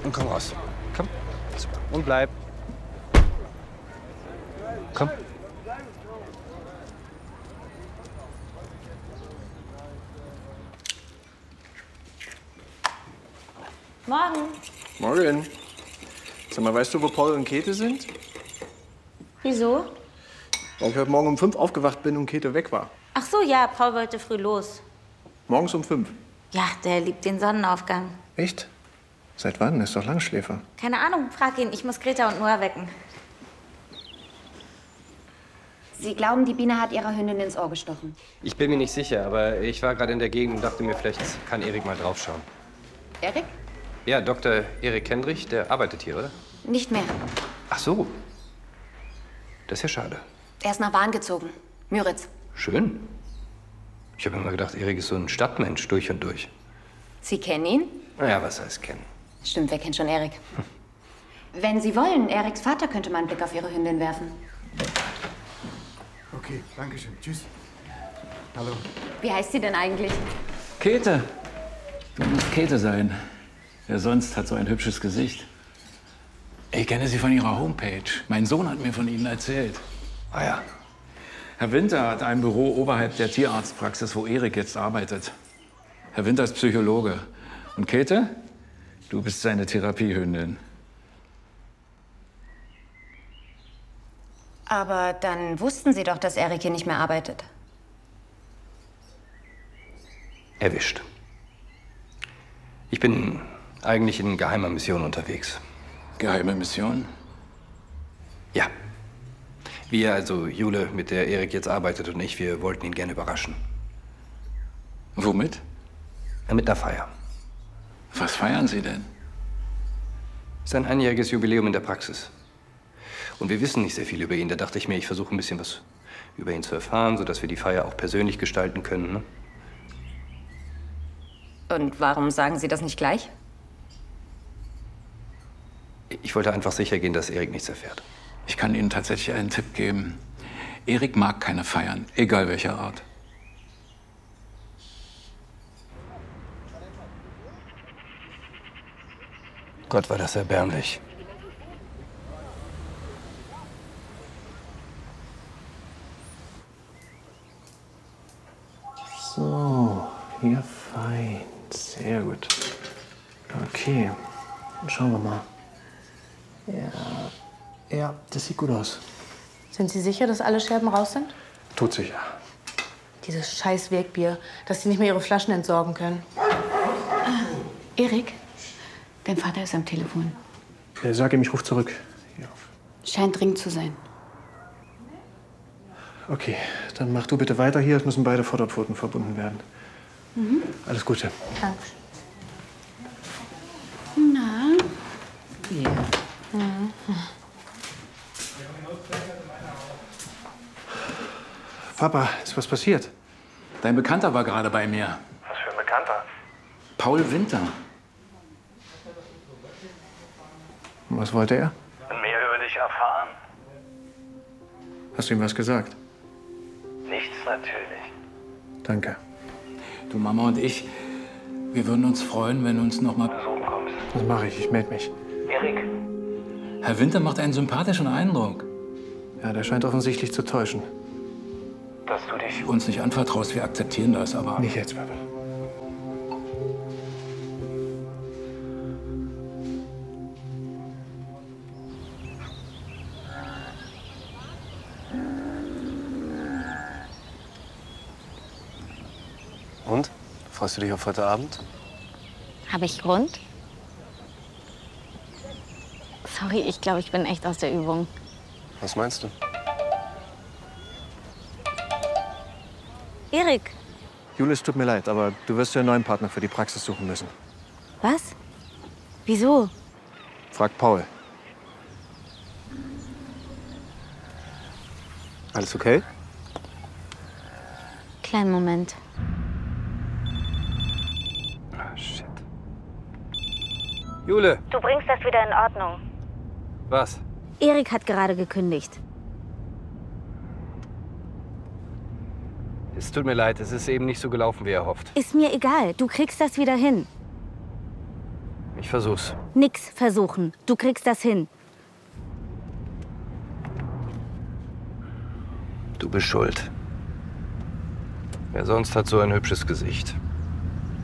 Und komm raus. Komm. Super. Und bleib. Komm. Morgen. Morgen. Sag mal, weißt du, wo Paul und Käthe sind? Wieso? Weil ich heute Morgen um 5 aufgewacht bin und Käthe weg war. Ach so, ja, Paul wollte früh los. Morgens um 5. Ja, der liebt den Sonnenaufgang. Echt? Seit wann? Ist doch Langschläfer. Keine Ahnung, frag ihn. Ich muss Greta und Noah wecken. Sie glauben, die Biene hat ihrer Hündin ins Ohr gestochen? Ich bin mir nicht sicher, aber ich war gerade in der Gegend und dachte mir, vielleicht kann Erik mal draufschauen. Erik? Ja, Dr. Erik Kendrich, der arbeitet hier, oder? Nicht mehr. Ach so. Das ist ja schade. Er ist nach Wahn gezogen. Müritz. Schön. Ich habe immer gedacht, Erik ist so ein Stadtmensch durch und durch. Sie kennen ihn? Naja, was heißt kennen? Stimmt, wer kennt schon Erik? Wenn Sie wollen, Eriks Vater könnte mal einen Blick auf Ihre Hündin werfen. Okay, danke schön. Tschüss. Hallo. Wie heißt sie denn eigentlich? Käthe. Du musst Käthe sein. Wer sonst hat so ein hübsches Gesicht? Ich kenne sie von ihrer Homepage. Mein Sohn hat mir von Ihnen erzählt. Ah ja. Herr Winter hat ein Büro oberhalb der Tierarztpraxis, wo Erik jetzt arbeitet. Herr Winter ist Psychologe. Und Käthe, du bist seine Therapiehündin. Aber dann wussten Sie doch, dass Erik hier nicht mehr arbeitet. Erwischt. Ich bin eigentlich in geheimer Mission unterwegs. Geheime Mission? Ja. Wir, also Jule, mit der Erik jetzt arbeitet, und ich, wir wollten ihn gerne überraschen. Womit? Ja, mit einer Feier. Was feiern Sie denn? Sein einjähriges Jubiläum in der Praxis. Und wir wissen nicht sehr viel über ihn. Da dachte ich mir, ich versuche ein bisschen was über ihn zu erfahren, sodass wir die Feier auch persönlich gestalten können. Ne? Und warum sagen Sie das nicht gleich? Ich wollte einfach sicher gehen, dass Erik nichts erfährt. Ich kann Ihnen tatsächlich einen Tipp geben. Erik mag keine Feiern, egal welcher Art. Gott, war das erbärmlich. So, hier fein. Sehr gut. Okay, dann schauen wir mal. Ja, das sieht gut aus. Sind Sie sicher, dass alle Scherben raus sind? Tut sich ja. Dieses scheiß Wegbier, dass Sie nicht mehr Ihre Flaschen entsorgen können. Erik, dein Vater ist am Telefon. Sag ihm, ich ruf zurück. Hier auf. Scheint dringend zu sein. Okay, dann mach du bitte weiter hier. Es müssen beide Vorderpfoten verbunden werden. Alles Gute. Danke. Na? Ja. Papa, ist was passiert? Dein Bekannter war gerade bei mir. Was für ein Bekannter? Paul Winter. Und was wollte er? Mehr über dich erfahren? Hast du ihm was gesagt? Nichts natürlich. Danke. Du, Mama und ich, wir würden uns freuen, wenn du uns noch mal Besuchen kommst. Das mache ich. Ich melde mich. Erik, Herr Winter macht einen sympathischen Eindruck. Ja, der scheint offensichtlich zu täuschen. dass du dich Uns nicht anvertraust, wir akzeptieren das, aber... Nicht jetzt, Papa. Und? Freust du dich auf heute Abend? Habe ich Grund? Sorry, ich glaube, ich bin echt aus der Übung. Was meinst du? Erik, Jule, es tut mir leid, aber du wirst dir einen neuen Partner für die Praxis suchen müssen. was? Wieso? Frag Paul. Alles okay? Kleinen Moment. Ah, shit. Jule! Du bringst das wieder in Ordnung. Was? Erik hat gerade gekündigt. Es tut mir leid, es ist eben nicht so gelaufen, wie er hofft. Ist mir egal, du kriegst das wieder hin. Ich versuch's. Nix versuchen. Du kriegst das hin. Du bist schuld. Wer sonst hat so ein hübsches Gesicht?